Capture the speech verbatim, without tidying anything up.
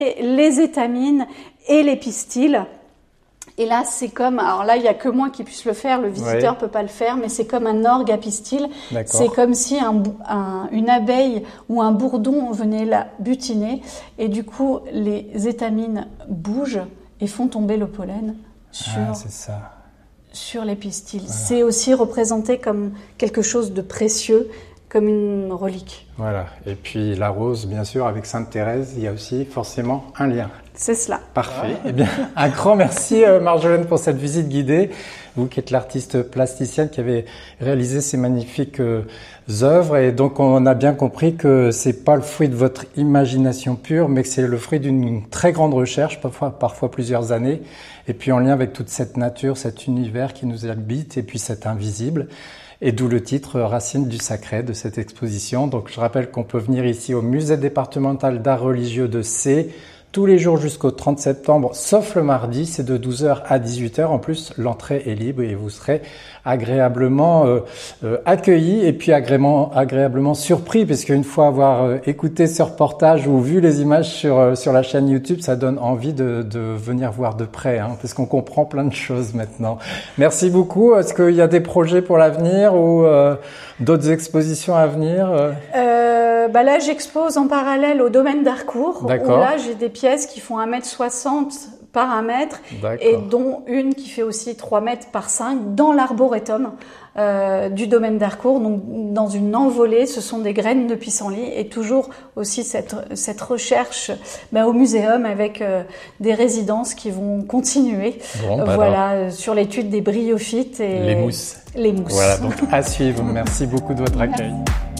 les étamines et les pistils. Et là, c'est comme, alors là, il n'y a que moi qui puisse le faire, le visiteur ne oui. peut pas le faire, mais c'est comme un orgue à pistil. D'accord. C'est comme si un, un, une abeille ou un bourdon venait la butiner. Et du coup, les étamines bougent et font tomber le pollen sur, ah, c'est ça. sur les pistils. Voilà. C'est aussi représenté comme quelque chose de précieux, comme une relique. Voilà. Et puis la rose, bien sûr, avec Sainte Thérèse, il y a aussi forcément un lien. C'est cela. Parfait. Eh bien, un grand merci euh, Marjolaine pour cette visite guidée. Vous qui êtes l'artiste plasticienne qui avez réalisé ces magnifiques euh, œuvres. Et donc, on a bien compris que c'est pas le fruit de votre imagination pure, mais que c'est le fruit d'une très grande recherche, parfois, parfois plusieurs années. Et puis en lien avec toute cette nature, cet univers qui nous habite et puis cet invisible. Et d'où le titre Racines du Sacré de cette exposition. Donc, je rappelle qu'on peut venir ici au Musée départemental d'art religieux de C tous les jours jusqu'au trente septembre, sauf le mardi, c'est de douze heures à dix-huit heures. En plus, l'entrée est libre et vous serez agréablement euh, euh, accueillis et puis agréablement, agréablement surpris, parce qu'une fois avoir euh, écouté ce reportage ou vu les images sur euh, sur la chaîne YouTube, ça donne envie de, de venir voir de près, hein, parce qu'on comprend plein de choses maintenant. Merci beaucoup. Est-ce qu'il y a des projets pour l'avenir ou euh, d'autres expositions à venir euh Euh, bah là, j'expose en parallèle au domaine d'Harcourt, où là, j'ai des pièces qui font un mètre soixante par un mètre, et dont une qui fait aussi trois mètres par cinq dans l'arboretum euh, du domaine d'Harcourt. Donc, dans une envolée, ce sont des graines de pissenlit, et toujours aussi cette, cette recherche bah, au muséum avec euh, des résidences qui vont continuer bon, bah euh, voilà, alors, sur l'étude des bryophytes et les mousses. Les mousses. Voilà, donc à suivre. Merci beaucoup de votre accueil.